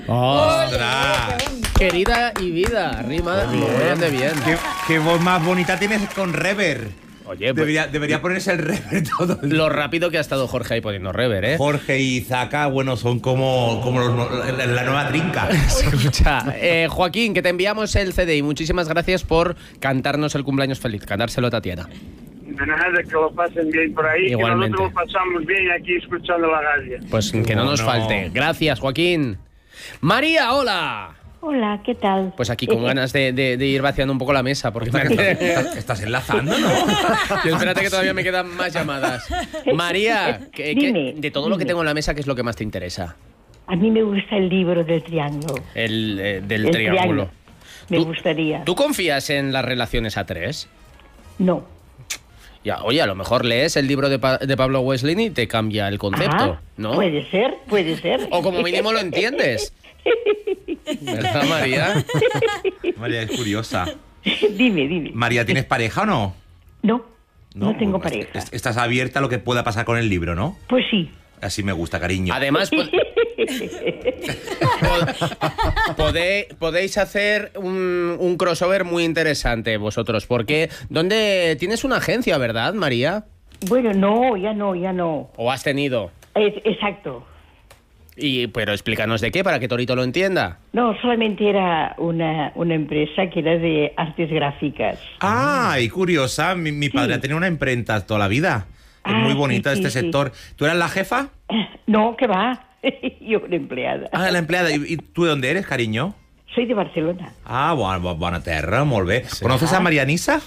¡Ostras! Querida y vida, rima muy de bien. ¿Qué voz más bonita tienes con rever? Oye, pues, debería ponerse el rever todo. Lo rápido que ha estado Jorge ahí poniendo rever, ¿eh? Jorge y Zaka, bueno, son como la nueva trinca. Escucha, Joaquín, que te enviamos el CD y muchísimas gracias por cantarnos el cumpleaños feliz, cantárselo a Tatiana. De nada, que lo pasen bien por ahí. Igualmente. Que nosotros lo pasamos bien aquí escuchando la radio. Pues que no nos falte. Gracias, Joaquín. María, hola. Hola, ¿qué tal? Pues aquí con ganas de ir vaciando un poco la mesa, porque estás enlazando, ¿no? Yo espérate que todavía me quedan más llamadas. María, Dime, de todo lo que tengo en la mesa, ¿qué es lo que más te interesa? A mí me gusta el libro del triángulo. Del triángulo. Me gustaría. ¿Tú confías en las relaciones a tres? No. Ya, oye, a lo mejor lees el libro de Pablo Wesleyan y te cambia el concepto, ¿no? Puede ser. O como mínimo lo entiendes. ¿Verdad, María? María es curiosa. Dime. María, ¿tienes pareja o no? No tengo pareja. Estás abierta a lo que pueda pasar con el libro, ¿no? Pues sí. Así me gusta, cariño. Además, podéis hacer un crossover muy interesante vosotros, porque ¿dónde tienes una agencia, verdad, María? Bueno, no, ya no. ¿O has tenido? Exacto. Pero explícanos de qué, para que Torito lo entienda. No, solamente era una empresa que era de artes gráficas. ¡Ay, curiosa! Mi padre ha tenido una imprenta toda la vida. Es muy bonito este sector. ¿Tú eras la jefa? No, ¿qué va? Yo una empleada. Ah, la empleada. ¿Y tú de dónde eres, cariño? Soy de Barcelona. Ah, bona terra, molt bé. Sí. ¿Conoces a Marianisa?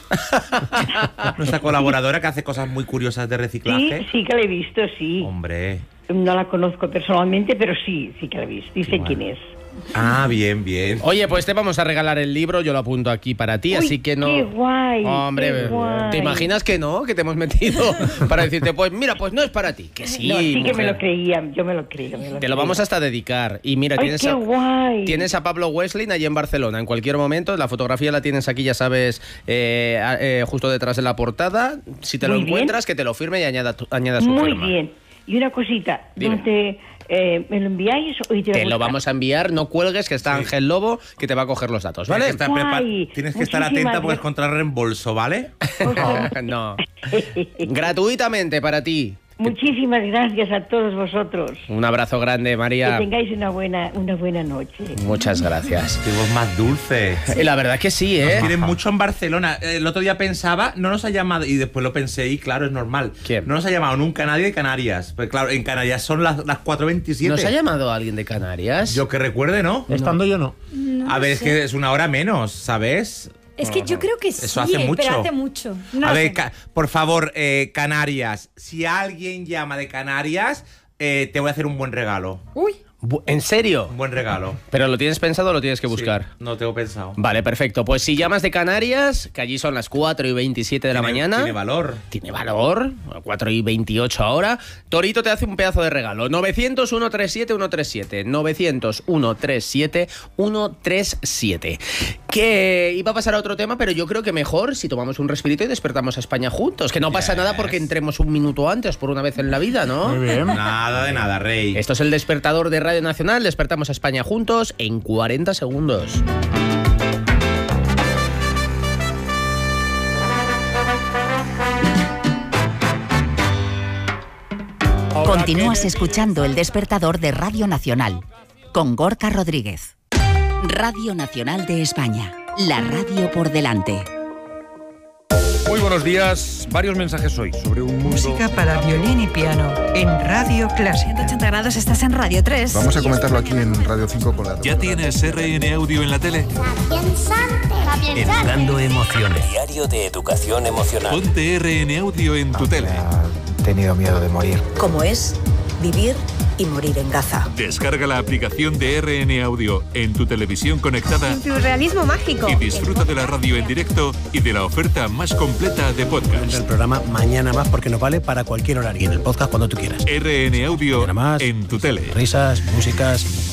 Nuestra colaboradora que hace cosas muy curiosas de reciclaje. Sí que la he visto, sí. Hombre. No la conozco personalmente, pero sí que la he visto. Y sé quién es. Ah, bien. Oye, pues te vamos a regalar el libro, yo lo apunto aquí para ti, así que no... ¡Qué guay! Hombre, qué guay. ¿Te imaginas que no? Que te hemos metido para decirte, pues mira, pues no es para ti. Que sí, no, sí mujer. Que me lo creía, yo me lo creo. Te lo vamos hasta dedicar. Y mira, tienes a Pablo Wesleyan allí en Barcelona. En cualquier momento, la fotografía la tienes aquí, ya sabes, justo detrás de la portada. Si te lo encuentras, que te lo firme y añada su firma. Muy bien. Y una cosita, ¿me lo enviáis o te lo vamos a enviar? No cuelgues, que está Ángel Lobo, que te va a coger los datos, ¿vale? Tienes que estar atenta porque es contra reembolso, ¿vale? No. Gratuitamente para ti. Muchísimas gracias a todos vosotros. Un abrazo grande, María. Que tengáis una buena noche. Muchas gracias. Qué voz más dulce. La verdad que sí, ¿eh? Nos quieren mucho en Barcelona. El otro día pensaba, no nos ha llamado, y después lo pensé, y claro, es normal. ¿Quién? No nos ha llamado nunca nadie de Canarias. Pues claro, en Canarias son las 4:27. ¿Nos ha llamado alguien de Canarias? Yo que recuerde, ¿no? Estando yo no. A ver, es que es una hora menos, ¿sabes? Es que yo creo que sí, eso hace mucho. pero hace mucho. No a ver, sé. por favor, Canarias. Si alguien llama de Canarias, te voy a hacer un buen regalo. Uy. ¿En serio? Un buen regalo. ¿Pero lo tienes pensado o lo tienes que buscar? Sí, no tengo pensado. Vale, perfecto. Pues si llamas de Canarias, que allí son las 4:27 de la mañana. Tiene valor. Tiene valor. 4:28 ahora. Torito te hace un pedazo de regalo. 900-137-137. 900-137-137. Que iba a pasar a otro tema, pero yo creo que mejor si tomamos un respirito y despertamos a España juntos. Que no pasa nada porque entremos un minuto antes, por una vez en la vida, ¿no? Muy bien. Nada de nada, rey. Esto es el despertador de Radio Nacional. Despertamos a España juntos en 40 segundos. Continúas escuchando el despertador de Radio Nacional con Gorka Rodríguez. Radio Nacional de España, la radio por delante. Muy buenos días. Varios mensajes hoy sobre un mundo... Música para violín y piano en Radio Clásica. 180 grados, estás en Radio 3. Vamos a comentarlo aquí en Radio 5 con la... ¿Ya tienes RN Audio en la tele? Educando emociones. Diario de educación emocional. Ponte RN Audio en tu tele. He tenido miedo de morir. ¿Cómo es vivir y morir en Gaza? Descarga la aplicación de RN Audio en tu televisión conectada. En tu realismo mágico. Y disfruta de la radio en directo y de la oferta más completa de podcast. El programa Mañana Más porque nos vale para cualquier horario. Y en el podcast cuando tú quieras. RN Audio Más, en tu tele. Risas, músicas...